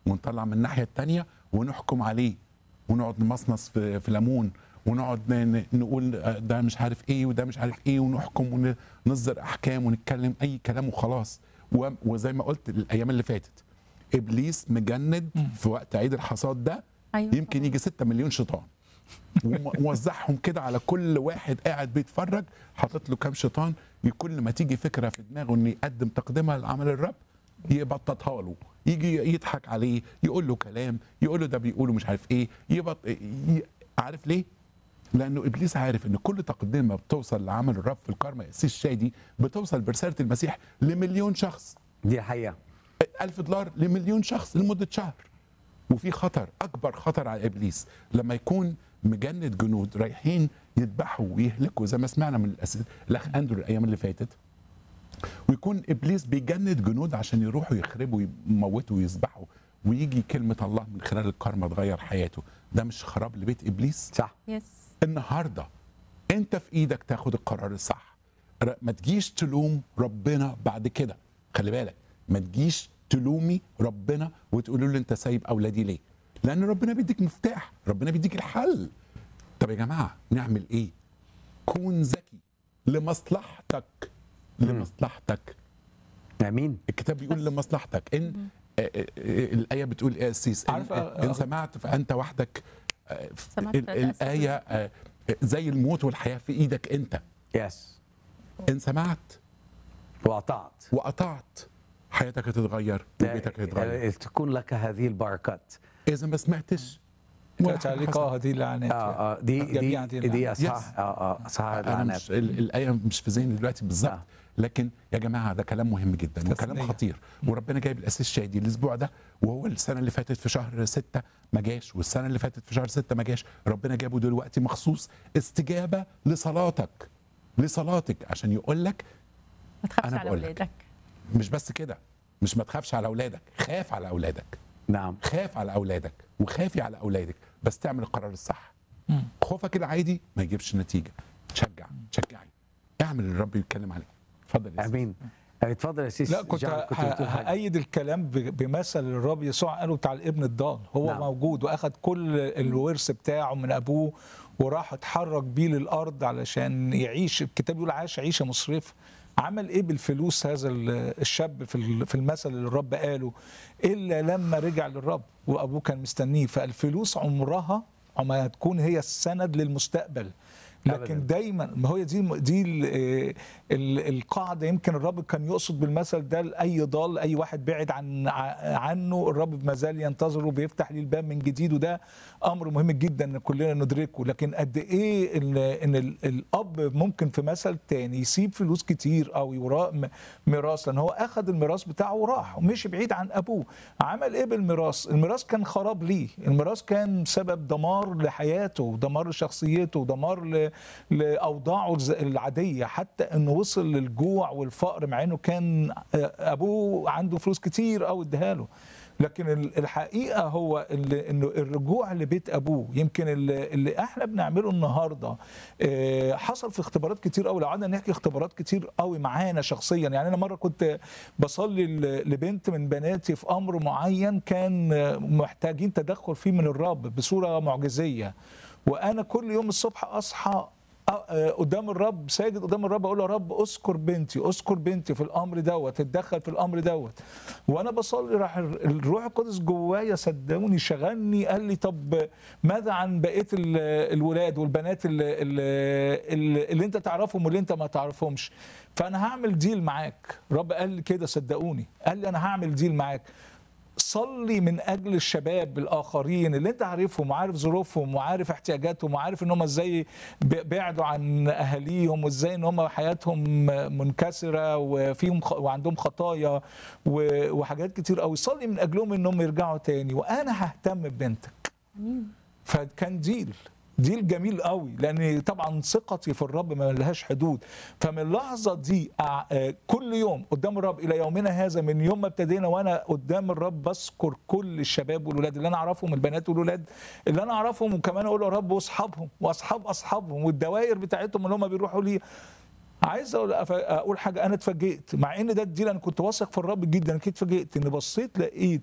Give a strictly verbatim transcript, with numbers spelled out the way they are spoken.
ونطلع من الناحيه الثانيه ونحكم عليه، ونقعد نمصمص في, في ليمون، ونقعد ن- نقول ده مش عارف ايه وده مش عارف ايه، ونحكم ونصدر احكام ونتكلم اي كلام وخلاص. و- وزي ما قلت الايام اللي فاتت، ابليس مجند في وقت عيد الحصاد ده أيوة يمكن طبعاً. يجي ستة مليون شيطان، وموزعهم كده على كل واحد قاعد بيتفرج، حاطط له كام شيطان. كل ما تيجي فكره في دماغه انه يقدم تقدمها لعمل الرب يبططها له، يجي يضحك عليه، يقول له كلام، يقول له ده بيقوله مش عارف ايه، يبط... ي... عارف ليه؟ لانه ابليس عارف ان كل تقدمه بتوصل لعمل الرب في الكارما السيس شادي بتوصل برساله المسيح لمليون شخص. دي حقيقة. ألف دولار لمليون شخص لمده شهر. وفي خطر، اكبر خطر على ابليس لما يكون مجند جنود رايحين يذبحوا ويهلكوا زي ما سمعنا من الأس... الاخ اندرو الايام اللي فاتت، ويكون ابليس بيجند جنود عشان يروحوا يخربوا ويموتوا ويذبحوا، ويجي كلمه الله من خلال الكارما تغير حياته. ده مش خراب لبيت ابليس؟ صح. يس. النهارده انت في ايدك تاخد القرار الصح. ر- ما تجيش تلوم ربنا بعد كده. خلي بالك، ما تجيش تلومي ربنا وتقولوا له انت سايب اولادي ليه؟ لان ربنا بيديك مفتاح، ربنا بيديك الحل. طب يا جماعه نعمل ايه؟ كون ذكي لمصلحتك، لمصلحتك. امين. الكتاب بيقول لمصلحتك. ان آه، آه، آه، الايه بتقول ايه يا سيس؟ ان, عارف، آه، ان سمعت فانت وحدك. آه، سمعت ال- فلا أسف. الايه آه، زي الموت والحياه في ايدك انت. يس. ان سمعت وقطعت. وقطعت حياتك هتتغير وبيتك هيتغير. تكون لك هذه البركات. اذا ما سمعتش ولا كانت حاجة عليك حصلت. اه هذه اللعنات. اه اه دي جميع دي هذه دي اللعنات. اصحاح اه اه اصحاح انا اللعنات. مش ال- الايه مش في ذهني دلوقتي بالظبط، آه. لكن يا جماعه ده كلام مهم جدا وكلام تثنية. خطير. وربنا جايب الاساس شادي الاسبوع ده، وهو السنه اللي فاتت في شهر ستة ما جاش، والسنه اللي فاتت في شهر ستة ما جاش. ربنا جابه دلوقتي مخصوص استجابه لصلاتك، لصلاتك، عشان يقول لك ما تخافش أنا على بقول لك. أولادك. مش بس كده، مش ما تخافش على اولادك، خاف على اولادك، نعم. خاف على اولادك وخافي على اولادك، بس تعمل القرار الصح. خوفك العادي ما يجيبش نتيجه. تشجع، تشجعي، اعمل اللي الرب يتكلم عليه. اتفضل يا سيدي. امين. اتفضل يا سيس. لا كنت جان، كنت بتقول حاجة. هأيد الكلام ب- بمثل الرب يسوع قاله بتاع الابن الضال. هو نعم. نعم. موجود واخد كل الورث بتاعه من ابوه وراح اتحرك بيه للارض علشان يعيش. الكتاب بيقول عاش عيشه مسرفه. عمل ايه بالفلوس هذا ال- الشاب في ال- في المثل اللي الرب قاله؟ الا لما رجع للرب وابوه كان مستنيه. فالفلوس عمرها ما هتكون هي السند للمستقبل، لكن أبداً. دايما ما هو دي دي ال ال القاعده. يمكن الرب كان يقصد بالمثل ده لاي ضال، اي واحد بعد عن عنه الرب ما زال ينتظره وبيفتح ليه الباب من جديد. وده امر مهم جدا ان كلنا ندركه. لكن قد ايه ان, إن ال- الاب ممكن في مثل تاني يسيب فلوس كتير او يورا ميراث، لان هو اخذ الميراث بتاعه وراح ومشي بعيد عن ابوه. عمل ايه بالميراث؟ الميراث كان خراب ليه. الميراث كان سبب دمار لحياته، دمار لشخصيته، دمار ل لاوضاعه الز- العاديه، حتى انه وصل للجوع والفقر مع انه كان ابوه عنده فلوس كتير قوي اداها له. لكن ال- الحقيقه هو اللي انه الرجوع لبيت ابوه. يمكن اللي, اللي احنا بنعمله النهارده آه، حصل في اختبارات كتير قوي. لو قعدنا نحكي اختبارات كتير قوي معانا شخصيا. يعني انا مره كنت بصلي ل- لبنت من بناتي في امر معين كان آه، محتاجين تدخل فيه من الرب بصوره معجزيه. وانا كل يوم الصبح اصحى آه، قدام الرب، ساجد قدام الرب، اقول له يا رب اذكر بنتي، اذكر بنتي في الامر دوت، اتدخل في الامر دوت. وانا بصلي راح الروح القدس جوايا صدقوني شغلني، قال لي طب ماذا عن بقيه ال- الولاد والبنات اللي, اللي, اللي انت تعرفهم واللي انت ما تعرفهمش؟ فانا هعمل ديل معاك. الرب قال لي كده صدقوني، قال لي انا هعمل ديل معاك. صلي من اجل الشباب الاخرين اللي انت عارفهم وعارف ظروفهم وعارف احتياجاتهم وعارف ان هم ازاي بعدوا عن اهاليهم وازاي ان هم حياتهم منكسره وفيهم خ... وعندهم خطايا و... وحاجات كتير قوي. صلي من اجلهم انهم يرجعوا تاني وانا ههتم ببنتك. فكان ديل ديل جميل قوي، لان طبعا ثقتي في الرب ما لهاش حدود. فمن اللحظه دي كل يوم قدام الرب الى يومنا هذا، من يوم ما ابتدينا وانا قدام الرب بذكر كل الشباب والولاد اللي انا اعرفهم، البنات والولاد اللي انا اعرفهم، وكمان اقول يا رب واصحابهم واصحاب اصحابهم والدوائر بتاعتهم اللي هم بيروحوا لي. عايز اقول اقول حاجه، انا اتفاجئت مع ان ده الديل انا كنت واثق في الرب جدا، كنت اتفاجئت ان بصيت لقيت